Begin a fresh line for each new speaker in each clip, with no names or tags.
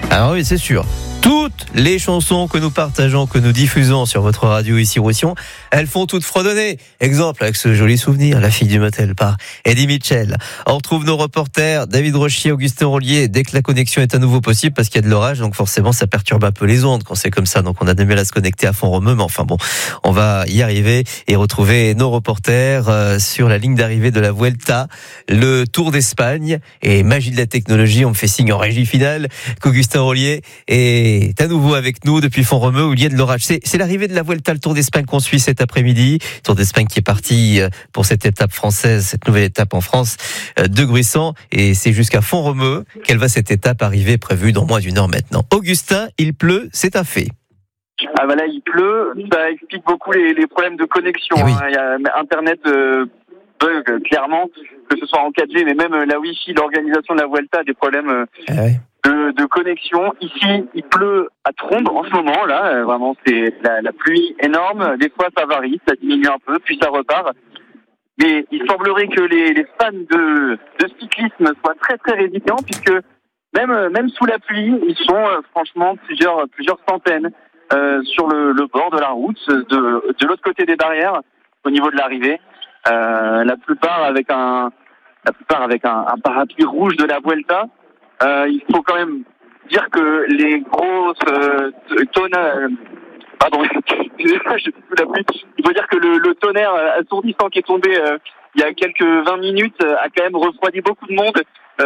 Alors oui, c'est sûr. Toutes les chansons que nous partageons, que nous diffusons sur votre radio ici Roussillon, elles font toutes fredonner. Exemple avec ce joli souvenir, La fille du motel par Eddie Mitchell. On retrouve nos reporters David Rochier, Augustin Rollier dès que la connexion est à nouveau possible parce qu'il y a de l'orage, donc forcément ça perturbe un peu les ondes quand c'est comme ça. Donc on a du mal à se connecter à Font-Romeu, mais enfin bon, on va y arriver et retrouver nos reporters sur la ligne d'arrivée de la Vuelta, le Tour d'Espagne et magie de la technologie. On me fait signe en régie finale qu'Augustin Rollier est à nouveau avec nous depuis Font-Romeu où il y a de l'orage. C'est l'arrivée de la Vuelta, le Tour d'Espagne qu'on suit cet après-midi. Tour d'Espagne qui est parti pour cette étape française, cette nouvelle étape en France de Gruissan. Et c'est jusqu'à Font-Romeu qu'elle va cette étape arriver prévue dans moins d'une heure maintenant. Augustin, il pleut, c'est un fait.
Ah bah là il pleut, ça explique beaucoup les problèmes de connexion.
Oui.
Il y a Internet bug clairement, que ce soit en 4G, mais même la Wi-Fi, l'organisation de la Vuelta a des problèmes de connexion. Ici, il pleut à trombe en ce moment, là, vraiment, c'est la pluie énorme. Des fois, ça varie, ça diminue un peu, puis ça repart. Mais il semblerait que les fans de cyclisme soient très très résilients, puisque même sous la pluie, ils sont franchement plusieurs centaines sur le bord de la route, de l'autre côté des barrières, au niveau de l'arrivée. La plupart avec un parapluie rouge de la Vuelta. Il faut quand même dire que les grosses tonnes... Pardon, excusez-moi, je suis sous la pluie. Il faut dire que le tonnerre assourdissant qui est tombé il y a quelques 20 minutes a quand même refroidi beaucoup de monde.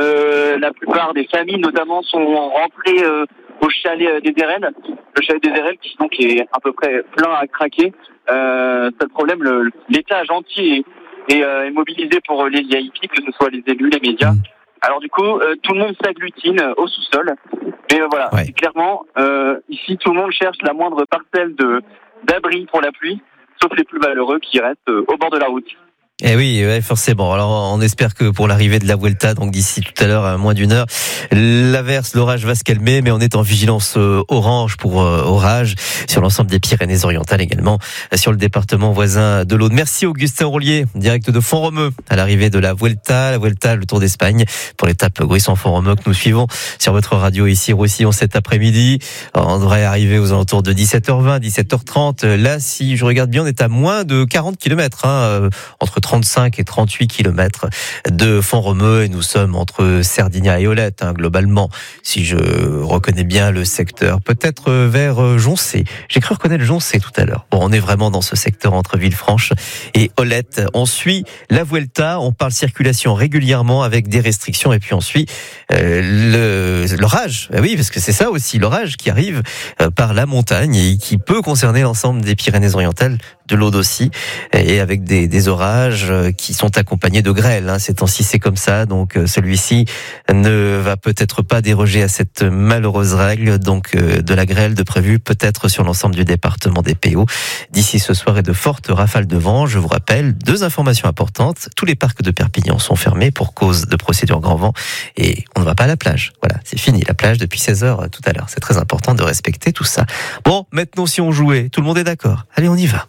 La plupart des familles, notamment, sont rentrées au chalet des Érelles. Le chalet des Érelles qui est à peu près plein à craquer. C'est le problème, l'étage entier est mobilisé pour les VIP, que ce soit les élus, les médias. Alors du coup, tout le monde s'agglutine au sous-sol. Mais voilà, c'est clairement, ici, tout le monde cherche la moindre parcelle d'abri pour la pluie, sauf les plus malheureux qui restent au bord de la route.
Eh oui, forcément. Alors, on espère que pour l'arrivée de la Vuelta, donc d'ici tout à l'heure, à moins d'une heure, l'averse, l'orage va se calmer, mais on est en vigilance orange pour orage sur l'ensemble des Pyrénées-Orientales également, sur le département voisin de l'Aude. Merci Augustin Rollier, direct de Font-Romeu, à l'arrivée de la Vuelta, le Tour d'Espagne, pour l'étape Gruissan-Font-Romeu que nous suivons sur votre radio ici Roussillon cet après-midi. On devrait arriver aux alentours de 17h20, 17h30. Là, si je regarde bien, on est à moins de 40 km, entre 35 et 38 km de Font-Romeu et nous sommes entre Cerdignas et Olette, globalement, si je reconnais bien le secteur, peut-être vers Joncé. J'ai cru reconnaître Joncé tout à l'heure. Bon, on est vraiment dans ce secteur entre Villefranche et Olette. On suit la Vuelta, on parle circulation régulièrement avec des restrictions et puis on suit l'orage. Oui, parce que c'est ça aussi, l'orage qui arrive par la montagne et qui peut concerner l'ensemble des Pyrénées-Orientales, de l'Aude aussi, et avec des orages qui sont accompagnés de grêle. Ces temps-ci, c'est comme ça. Donc, celui-ci ne va peut-être pas déroger à cette malheureuse règle. Donc, de la grêle de prévu peut-être sur l'ensemble du département des PO. D'ici ce soir et de fortes rafales de vent. Je vous rappelle 2 informations importantes. Tous les parcs de Perpignan sont fermés pour cause de procédure grand vent et on ne va pas à la plage. Voilà, c'est fini la plage depuis 16h tout à l'heure. C'est très important de respecter tout ça. Bon, maintenant si on jouait, tout le monde est d'accord. Allez, on y va.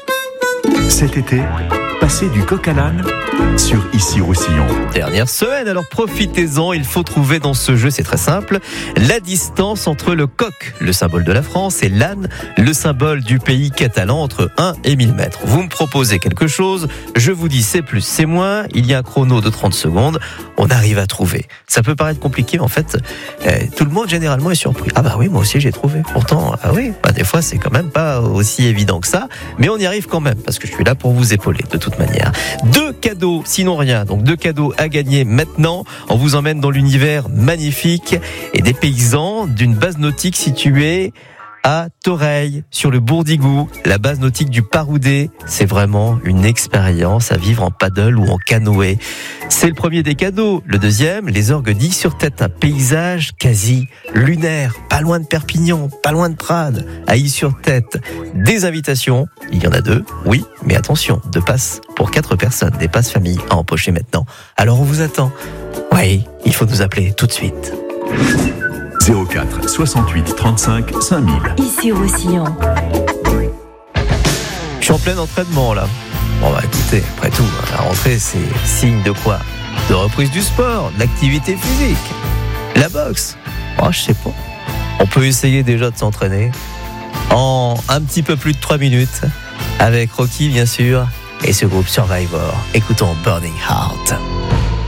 Cet été, passez du coq à l'âne sur Ici Roussillon.
Dernière semaine, alors profitez-en. Il faut trouver dans ce jeu, c'est très simple, la distance entre le coq, le symbole de la France, et l'âne, le symbole du pays catalan, entre 1 et 1000 mètres. Vous me proposez quelque chose, je vous dis c'est plus, c'est moins. Il y a un chrono de 30 secondes. On arrive à trouver. Ça peut paraître compliqué, mais en fait, tout le monde généralement est surpris. Ah bah oui, moi aussi j'ai trouvé. Pourtant, des fois c'est quand même pas aussi évident que ça, mais on y arrive quand même parce que je suis là pour vous épauler de toute manière. 2 cadeaux, sinon rien. Donc 2 cadeaux à gagner maintenant. On vous emmène dans l'univers magnifique et des paysans d'une base nautique située à Toreil, sur le Bourdigou, la base nautique du Paroudé. C'est vraiment une expérience à vivre en paddle ou en canoë. C'est le premier des cadeaux. Le deuxième, les orgues d'Ys-sur-Tête, un paysage quasi lunaire, pas loin de Perpignan, pas loin de Prades, àYs-sur-Tête. Des invitations, il y en a 2, oui, mais attention, 2 passes pour 4 personnes, des passes famille à empocher maintenant. Alors on vous attend. Oui, il faut nous appeler tout de suite.
04 68 35 5000.
Ici Roussillon.
Je suis en plein entraînement là. Bon bah écoutez, après tout, la rentrée c'est signe de quoi ? De reprise du sport, de l'activité physique. La boxe. Oh je sais pas. On peut essayer déjà de s'entraîner en un petit peu plus de 3 minutes avec Rocky bien sûr et ce groupe Survivor. Écoutons Burning Heart.